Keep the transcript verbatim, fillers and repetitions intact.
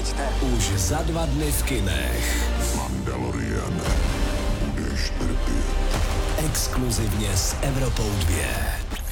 Nezapomeňte. Už za dva dny v kinech. Mandalorian. Budeš trpět. Exkluzivně s Evropou dva.